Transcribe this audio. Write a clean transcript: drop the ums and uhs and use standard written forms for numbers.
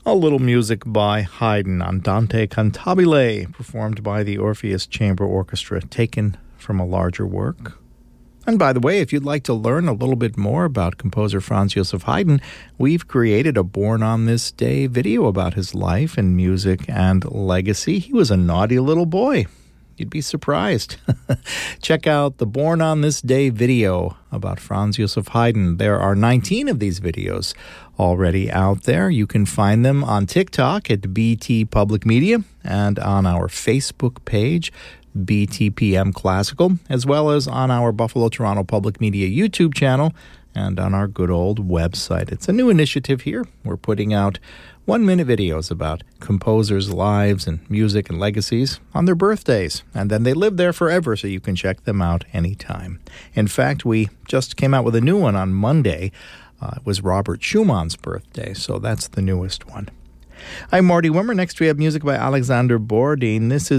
A little music by Haydn, Andante Cantabile, performed by the Orpheus Chamber Orchestra, taken from a larger work. And by the way, if you'd like to learn a little bit more about composer Franz Joseph Haydn, we've created a Born on This Day video about his life and music and legacy. He was a naughty little boy. You'd be surprised. Check out the Born on This Day video about Franz Joseph Haydn. There are 19 of these videos already out there. You can find them on TikTok at BT Public Media and on our Facebook page, BTPM Classical, as well as on our Buffalo Toronto Public Media YouTube channel and on our good old website. It's a new initiative here. We're putting out 1-minute videos about composers' lives and music and legacies on their birthdays, and then they live there forever, so you can check them out anytime. In fact, we just came out with a new one on Monday. It was Robert Schumann's birthday, so that's the newest one. I'm Marty Wimmer. Next we have music by Alexander Borodin. This is